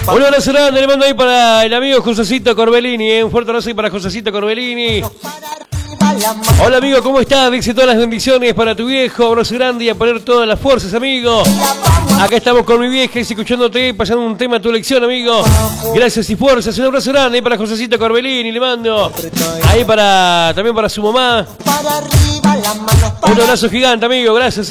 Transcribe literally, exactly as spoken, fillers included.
Un abrazo grande, le mando ahí para el amigo Josecito Corbellini, eh. Un fuerte abrazo ahí para Josecito Corbellini. Hola amigo, ¿cómo estás? Dice todas las bendiciones para tu viejo, abrazo grande y a poner todas las fuerzas, amigo. Acá estamos con mi vieja, escuchándote, pasando un tema a tu lección, amigo. Gracias y fuerzas, un abrazo grande ahí para Josecito Corbellini, le mando. Ahí para, también para su mamá. Un abrazo gigante, amigo, gracias.